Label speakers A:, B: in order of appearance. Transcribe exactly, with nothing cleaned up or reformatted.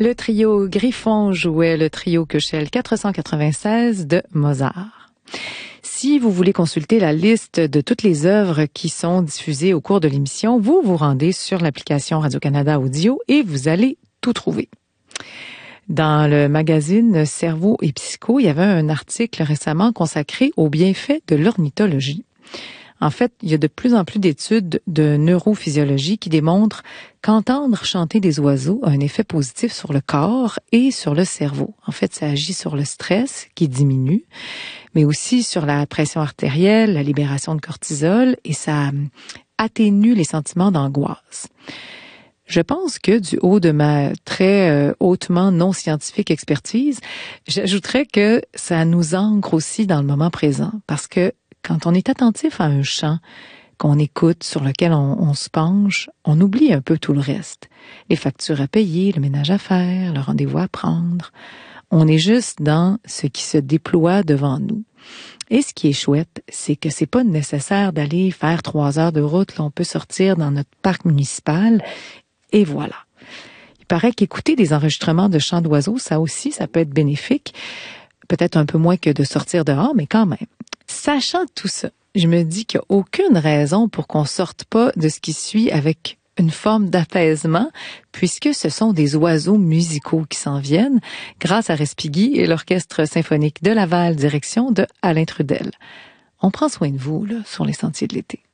A: Le trio Griffon jouait le trio Köchel quatre cent quatre-vingt-seize de Mozart. Si vous voulez consulter la liste de toutes les œuvres qui sont diffusées au cours de l'émission, vous vous rendez sur l'application Radio-Canada Audio et vous allez tout trouver. Dans le magazine Cerveau et Psycho, il y avait un article récemment consacré aux bienfaits de l'ornithologie. En fait, il y a de plus en plus d'études de neurophysiologie qui démontrent qu'entendre chanter des oiseaux a un effet positif sur le corps et sur le cerveau. En fait, ça agit sur le stress qui diminue, mais aussi sur la pression artérielle, la libération de cortisol, et ça atténue les sentiments d'angoisse. Je pense que du haut de ma très euh, hautement non scientifique expertise, j'ajouterais que ça nous ancre aussi dans le moment présent, parce que quand on est attentif à un chant qu'on écoute, sur lequel on, on se penche, on oublie un peu tout le reste. Les factures à payer, le ménage à faire, le rendez-vous à prendre. On est juste dans ce qui se déploie devant nous. Et ce qui est chouette, c'est que c'est pas nécessaire d'aller faire trois heures de route. Là, on peut sortir dans notre parc municipal et voilà. Il paraît qu'écouter des enregistrements de chants d'oiseaux, ça aussi, ça peut être bénéfique. Peut-être un peu moins que de sortir dehors, mais quand même. Sachant tout ça, je me dis qu'il n'y a aucune raison pour qu'on sorte pas de ce qui suit avec une forme d'apaisement, puisque ce sont des oiseaux musicaux qui s'en viennent, grâce à Respighi et l'Orchestre symphonique de Laval, direction de Alain Trudel. On prend soin de vous, là, sur les sentiers de l'été.